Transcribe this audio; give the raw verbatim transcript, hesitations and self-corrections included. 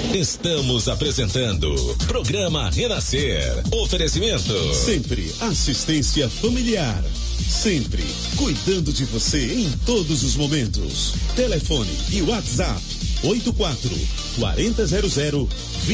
Estamos apresentando Programa Renascer. Oferecimento. Sempre assistência familiar. Sempre cuidando de você em todos os momentos. Telefone e WhatsApp oito quatro quatro zero zero